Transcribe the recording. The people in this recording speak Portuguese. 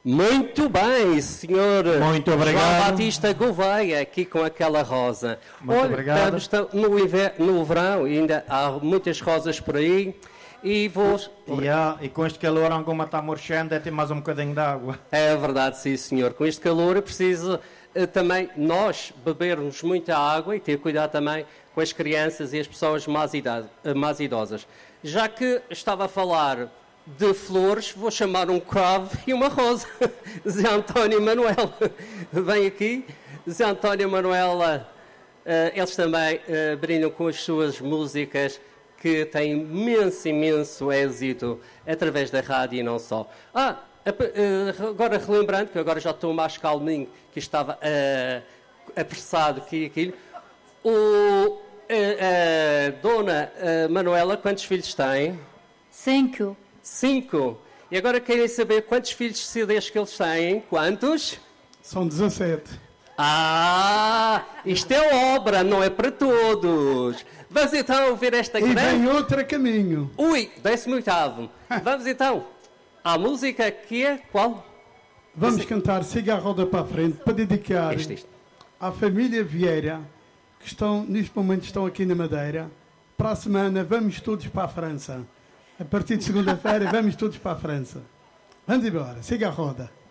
Muito bem, senhor. Muito obrigado. João Batista Gouveia, aqui com aquela rosa. Muito obrigado. Estamos no verão, ainda há muitas rosas por aí. E vou... E com este calor, alguma está murchando, é ter mais um bocadinho de água. É verdade, sim, senhor. Com este calor é preciso também nós bebermos muita água e ter cuidado também com as crianças e as pessoas mais idosas. Já que estava a falar de flores, vou chamar um cravo e uma rosa. Zé António e Manuela, vem aqui. Zé António e Manuela, eles também brilham com as suas músicas, que têm imenso êxito através da rádio e não só. Agora relembrando, que agora já estou mais calminho, que estava apressado aqui aquilo. A dona Manuela, quantos filhos tem? 5. 5. E agora querem saber quantos filhos de CDs que eles têm? Quantos? São 17. Isto é obra, não é para todos. Vamos então ouvir esta grande... E vem outra a caminho. Ui, 18º. Vamos então à música que é qual? Vamos cantar Siga a Roda para a Frente para dedicar à família Vieira, que neste momento estão aqui na Madeira. Para a semana vamos todos para a França. A partir de segunda-feira vamos todos para a França. Vamos embora, siga a roda.